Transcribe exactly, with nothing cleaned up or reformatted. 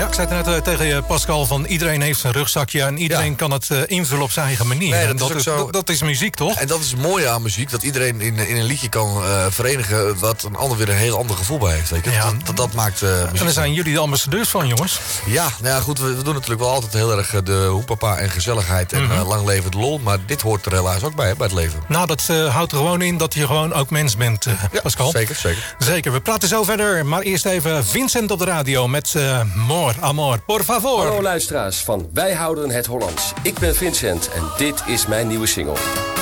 Ja, ik zei het net uh, tegen je, Pascal, van iedereen heeft zijn rugzakje... en iedereen ja. kan het uh, invullen op zijn eigen manier. Nee, dat, en dat, is is, zo... dat, dat is muziek, toch? En dat is het mooie aan muziek, dat iedereen in, in een liedje kan uh, verenigen... wat een ander weer een heel ander gevoel bij heeft. Weet je? Ja. Dat, dat, dat maakt uh, muziek. En daar zijn jullie de ambassadeurs van, jongens. Ja, nou ja, goed, we, we doen natuurlijk wel altijd heel erg de hoepapa en gezelligheid... en mm-hmm. uh, lang leven de lol, maar dit hoort er helaas ook bij, hè, bij het leven. Nou, dat uh, houdt er gewoon in dat je gewoon ook mens bent, uh, ja, Pascal. Zeker, zeker. Zeker, we praten zo verder, maar eerst even Vincent op de radio... met uh, Mor, Amor, por favor. Hallo luisteraars van Wij Houden Het Hollands. Ik ben Vincent en dit is mijn nieuwe single.